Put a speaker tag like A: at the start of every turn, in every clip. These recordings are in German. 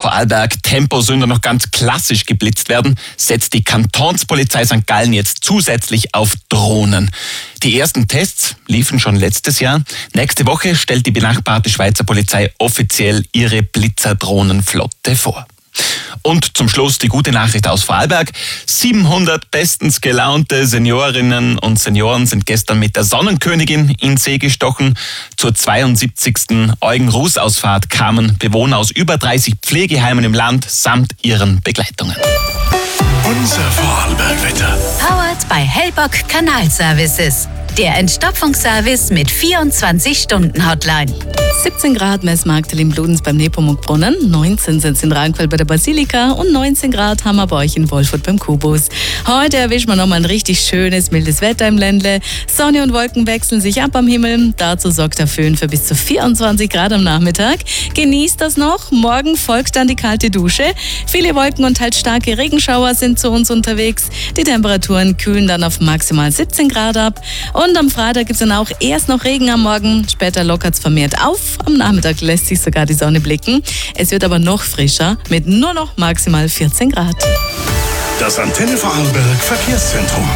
A: Vorarlberg Temposünder noch ganz klassisch geblitzt werden, setzt die Kantonspolizei St. Gallen jetzt zusätzlich auf Drohnen. Die ersten Tests liefen schon letztes Jahr. Nächste Woche stellt die benachbarte Schweizer Polizei offiziell ihre Blitzerdrohnenflotte vor. Und zum Schluss die gute Nachricht aus Vorarlberg. 700 bestens gelaunte Seniorinnen und Senioren sind gestern mit der Sonnenkönigin in See gestochen. Zur 72. Eugen-Ruß-Ausfahrt kamen Bewohner aus über 30 Pflegeheimen im Land samt ihren Begleitungen.
B: Unser Vorarlberg-Wetter.
C: Powered by Hellbock Kanalservices. Der Entstopfungsservice mit 24-Stunden-Hotline.
D: 17 Grad Messmarktel in Bludenz beim Nepomuk-Brunnen, 19 sind es in Rankfeld bei der Basilika und 19 Grad haben wir bei euch in Wolfurt beim Kubus. Heute erwischen wir nochmal ein richtig schönes, mildes Wetter im Ländle. Sonne und Wolken wechseln sich ab am Himmel. Dazu sorgt der Föhn für bis zu 24 Grad am Nachmittag. Genießt das noch. Morgen folgt dann die kalte Dusche. Viele Wolken und teils starke Regenschauer sind zu uns unterwegs. Die Temperaturen kühlen dann auf maximal 17 Grad ab. Und am Freitag gibt es dann auch erst noch Regen am Morgen. Später lockert es vermehrt auf. Am Nachmittag lässt sich sogar die Sonne blicken. Es wird aber noch frischer mit nur noch maximal 14 Grad.
B: Das Antenne Vorarlberg Verkehrszentrum.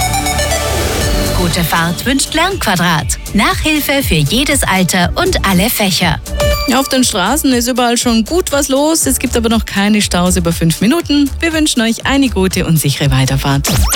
C: Gute Fahrt wünscht Lernquadrat. Nachhilfe für jedes Alter und alle Fächer.
D: Auf den Straßen ist überall schon gut was los. Es gibt aber noch keine Staus über 5 Minuten. Wir wünschen euch eine gute und sichere Weiterfahrt.